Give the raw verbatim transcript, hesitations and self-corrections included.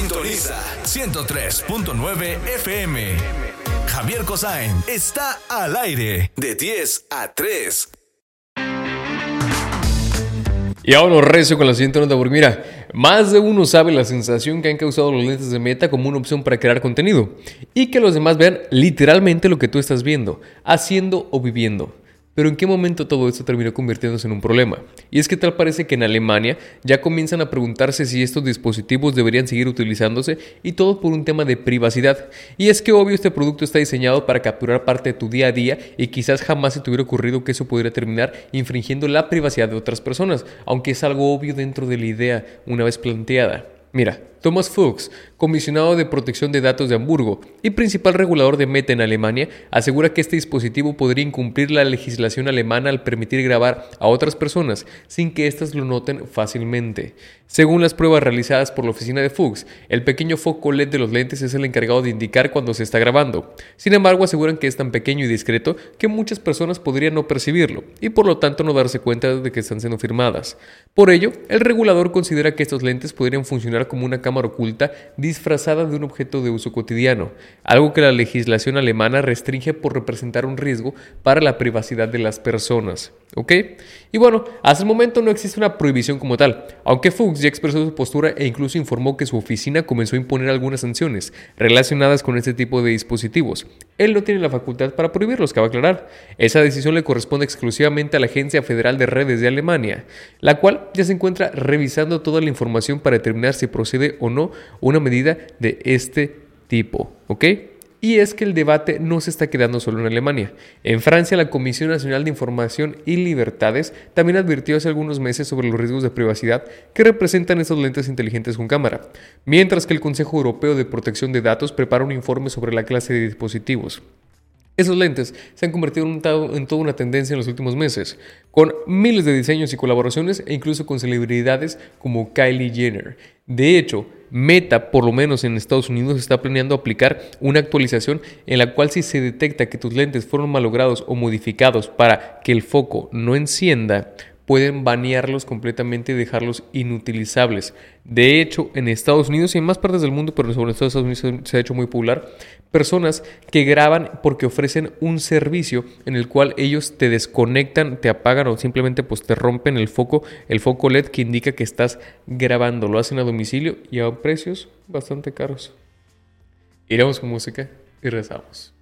Sintoniza ciento tres punto nueve F M. Javier Cosain está al aire de diez a tres. Y ahora recio con la siguiente nota, porque mira, más de uno sabe la sensación que han causado los lentes de Meta como una opción para crear contenido y que los demás vean literalmente lo que tú estás viendo, haciendo o viviendo. Pero ¿en qué momento todo esto terminó convirtiéndose en un problema? Y es que tal parece que en Alemania ya comienzan a preguntarse si estos dispositivos deberían seguir utilizándose, y todo por un tema de privacidad. Y es que obvio este producto está diseñado para capturar parte de tu día a día y quizás jamás se te hubiera ocurrido que eso pudiera terminar infringiendo la privacidad de otras personas, aunque es algo obvio dentro de la idea una vez planteada. Mira, Thomas Fuchs, comisionado de protección de datos de Hamburgo y principal regulador de Meta en Alemania, asegura que este dispositivo podría incumplir la legislación alemana al permitir grabar a otras personas sin que éstas lo noten fácilmente. Según las pruebas realizadas por la oficina de Fuchs, el pequeño foco L E D de los lentes es el encargado de indicar cuando se está grabando. Sin embargo, aseguran que es tan pequeño y discreto que muchas personas podrían no percibirlo y por lo tanto no darse cuenta de que están siendo firmadas. Por ello, el regulador considera que estos lentes podrían funcionar como una cámara oculta disfrazada de un objeto de uso cotidiano, algo que la legislación alemana restringe por representar un riesgo para la privacidad de las personas. ¿Ok? Y bueno, hasta el momento no existe una prohibición como tal, aunque Fuchs ya expresó su postura e incluso informó que su oficina comenzó a imponer algunas sanciones relacionadas con este tipo de dispositivos. Él no tiene la facultad para prohibirlos, cabe aclarar. Esa decisión le corresponde exclusivamente a la Agencia Federal de Redes de Alemania, la cual ya se encuentra revisando toda la información para determinar si procede o no una medida de este tipo. ¿Ok? Y es que el debate no se está quedando solo en Alemania. En Francia, la Comisión Nacional de Información y Libertades también advirtió hace algunos meses sobre los riesgos de privacidad que representan estos lentes inteligentes con cámara, mientras que el Consejo Europeo de Protección de Datos prepara un informe sobre la clase de dispositivos. Esos lentes se han convertido en, un, en toda una tendencia en los últimos meses, con miles de diseños y colaboraciones e incluso con celebridades como Kylie Jenner. De hecho, Meta, por lo menos en Estados Unidos, está planeando aplicar una actualización en la cual si se detecta que tus lentes fueron malogrados o modificados para que el foco no encienda, pueden banearlos completamente y dejarlos inutilizables. De hecho, en Estados Unidos y en más partes del mundo, pero sobre todo en Estados Unidos se ha hecho muy popular, personas que graban porque ofrecen un servicio en el cual ellos te desconectan, te apagan o simplemente pues te rompen el foco, el foco L E D que indica que estás grabando. Lo hacen a domicilio y a precios bastante caros. Iremos con música y rezamos.